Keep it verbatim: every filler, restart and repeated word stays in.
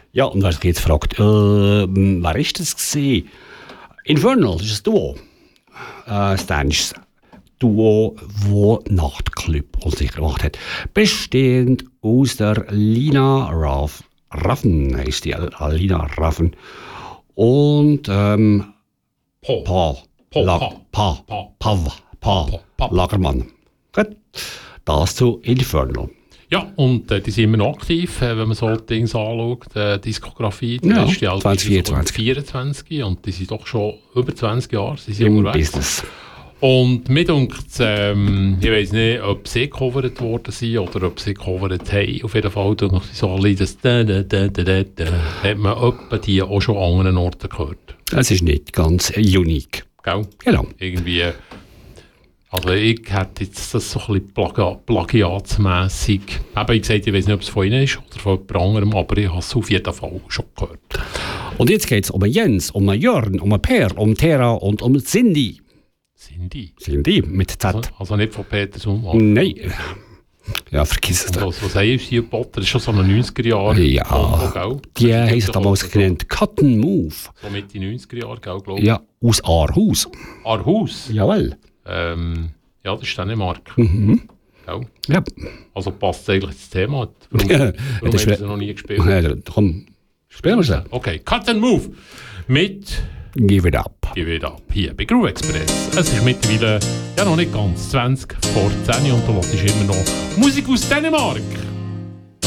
Ja, und wer sich jetzt fragt, äh, wer ist das gewesen? Infernal, das ist ein Duo. Äh, ein dänisches Duo, das Nachtclub unsicher gemacht hat. Bestehend aus der Lina Raff, Raffen, heisst die, Lina Raffen. Und, ähm, Po. Pa. Po, La, Pa. Pa. Pa. Pav. Pa. Pa. Pa. Lagermann. Gut. Das zu Infernal. Ja, und äh, die sind immer noch aktiv, äh, wenn man so Dinge anschaut, äh, Diskografie, die Ja, letzte Album zwanzig vierundzwanzig. vierundzwanzig und die sind doch schon über zwanzig Jahre, sie sind Im unterwegs. Business. Und mir denkt, ähm, ich weiss nicht, ob sie gecovert worden sind oder ob sie gecovert haben. Auf jeden Fall durch so alle das da, da, da, da, da, da, hat man etwa die auch schon an anderen Orten gehört. Das ist nicht ganz unique. Gell? Genau. Irgendwie, also ich hätte jetzt das so ein bisschen Plagi- plagiatsmässig, eben ich gesagt, ich weiß nicht, ob es von Ihnen ist oder von jemand anderem, aber ich habe es auf jeden Fall schon gehört. Und jetzt geht es um Jens, um Jörn, um Per, um Tera und um Cindy. Cindy? Cindy mit Z. Also, also nicht von Peter Summann? Nein. Ja, vergiss es. Und was, was haben Sie Potter? Das ist schon so eine neunziger-Jahre. Ja, die haben sich damals genannt Cut and Move. So Mitte neunziger Jahre, glaube ich. Ja, aus Aarhus. Aarhus? Jawohl. Ähm, ja, das ist Dänemark. Mhm. Gell? Ja. Also passt eigentlich das Thema. Warum, Ja, warum haben das Sie wär- noch nie gespielt? Ja, komm, spielen wir es. Okay, Cut and Move mit Give it up. Give It Up hier bei Groove Express. Es ist mittlerweile ja noch nicht ganz zwanzig vor zehn und du hörst immer noch Musik aus Dänemark.